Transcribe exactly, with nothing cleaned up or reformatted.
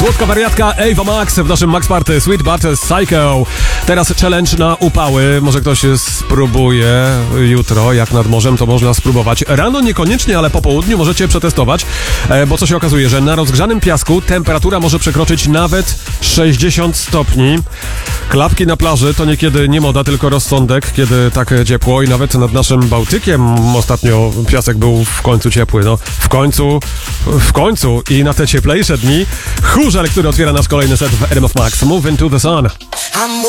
Słodka wariatka Ava Max w naszym Max Party Sweet But Psycho. Teraz challenge na upały. Może ktoś spróbuje jutro, jak nad morzem, to można spróbować. Rano niekoniecznie, ale po południu możecie przetestować, bo co się okazuje, że na rozgrzanym piasku temperatura może przekroczyć nawet sześćdziesiąt stopni. Klapki na plaży to niekiedy nie moda, tylko rozsądek, kiedy tak ciepło i nawet nad naszym Bałtykiem ostatnio piasek był w końcu ciepły. No w końcu, w końcu i na te cieplejsze dni Chórzel, który otwiera nasz kolejny set w R M F Max. Move into the sun.